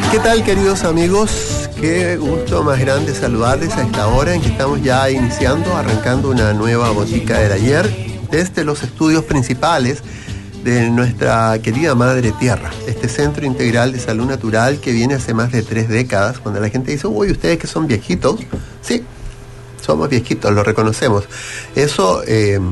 ¿Qué tal, queridos amigos? Qué gusto más grande saludarles a esta hora en que estamos ya iniciando, arrancando una nueva Botica del Ayer desde los estudios principales de nuestra querida Madre Tierra, este Centro Integral de Salud Natural que viene hace más de 3 décadas. Cuando la gente dice, uy, ustedes que son viejitos, sí, somos viejitos, lo reconocemos. Eso,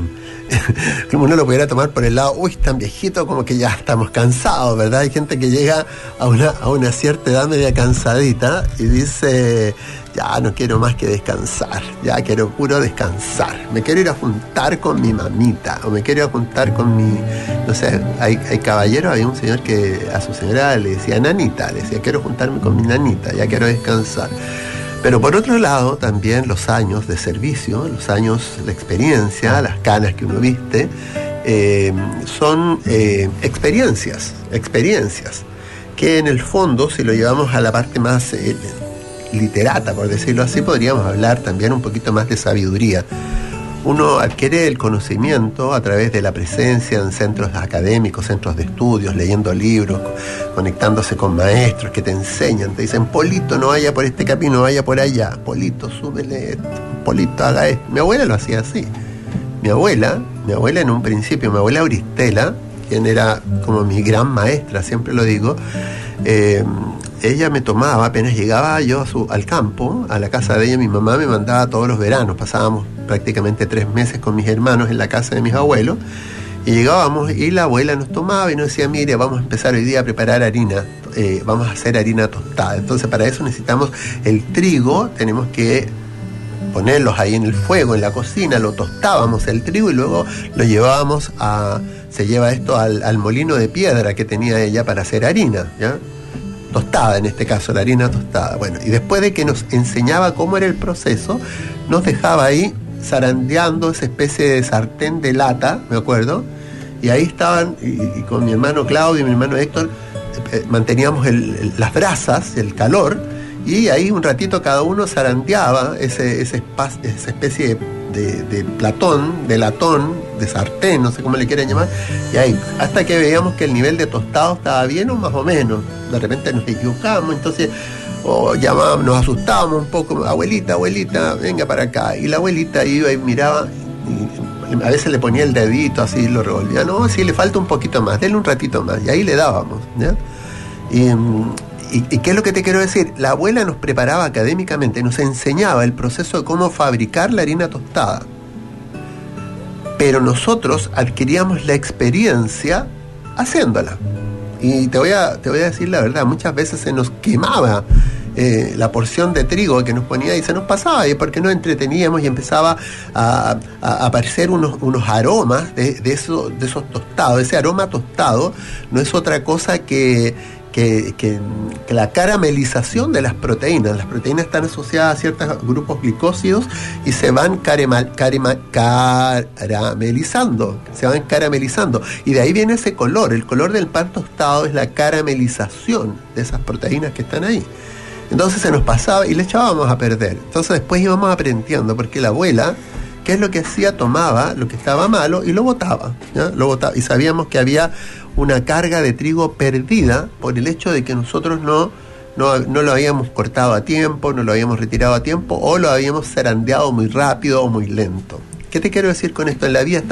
uno lo pudiera tomar por el lado, uy, tan viejito, como que ya estamos cansados, ¿verdad? Hay gente que llega a una cierta edad media cansadita y dice, ya no quiero más que descansar, ya quiero puro descansar, me quiero ir a juntar con mi mamita, o me quiero ir a juntar con mi, no sé, hay caballeros, había un señor que a su señora le decía nanita, le decía, quiero juntarme con mi nanita, ya quiero descansar. Pero por otro lado, también los años de servicio, los años de experiencia, las canas que uno viste, son experiencias, que en el fondo, si lo llevamos a la parte más literata, por decirlo así, podríamos hablar también un poquito más de sabiduría. Uno adquiere el conocimiento a través de la presencia en centros académicos, centros de estudios, leyendo libros, conectándose con maestros que te enseñan, te dicen, Polito, no vaya por este camino, vaya por allá, Polito, súbele esto, Polito, haga esto. Mi abuela lo hacía así. Mi abuela en un principio, mi abuela Auristela, quien era como mi gran maestra, siempre lo digo, ella me tomaba, apenas llegaba yo al campo, a la casa de ella, mi mamá me mandaba todos los veranos, pasábamos prácticamente 3 meses con mis hermanos en la casa de mis abuelos, y llegábamos y la abuela nos tomaba y nos decía, mire, vamos a empezar hoy día a preparar harina, vamos a hacer harina tostada. Entonces para eso necesitamos el trigo, tenemos que ponerlos ahí en el fuego, en la cocina, lo tostábamos el trigo y luego lo llevábamos se lleva esto al molino de piedra que tenía ella para hacer harina, ¿ya? Tostada, en este caso, la harina tostada. Bueno, y después de que nos enseñaba cómo era el proceso, nos dejaba ahí zarandeando esa especie de sartén de lata, me acuerdo, y ahí estaban, y con mi hermano Claudio y mi hermano Héctor, manteníamos las brasas, el calor, y ahí un ratito cada uno zarandeaba esa especie de platón, de latón, de sartén, no sé cómo le quieren llamar, y ahí, hasta que veíamos que el nivel de tostado estaba bien o más o menos. De repente nos equivocamos, entonces llamábamos, nos asustábamos un poco, abuelita, venga para acá, y la abuelita iba y miraba, y a veces le ponía el dedito así, lo revolvía, no, sí, le falta un poquito más, denle un ratito más, y ahí le dábamos, ¿ya? ¿Y qué es lo que te quiero decir? La abuela nos preparaba académicamente, nos enseñaba el proceso de cómo fabricar la harina tostada. Pero nosotros adquiríamos la experiencia haciéndola. Y te voy a decir la verdad, muchas veces se nos quemaba la porción de trigo que nos ponía y se nos pasaba, y porque nos entreteníamos y empezaba a aparecer unos aromas de esos tostados. Ese aroma tostado no es otra cosa que la caramelización de las proteínas. Las proteínas están asociadas a ciertos grupos glicósidos y se van caramelizando, y de ahí viene ese color. El color del pan tostado es la caramelización de esas proteínas que están ahí. Entonces se nos pasaba y le echábamos a perder. Entonces después íbamos aprendiendo, porque la abuela, ¿qué es lo que hacía? Tomaba lo que estaba malo y lo botaba, ¿ya? Lo botaba, y sabíamos que había una carga de trigo perdida por el hecho de que nosotros no lo habíamos cortado a tiempo, no lo habíamos retirado a tiempo, o lo habíamos zarandeado muy rápido o muy lento. ¿Qué te quiero decir con esto? En la vida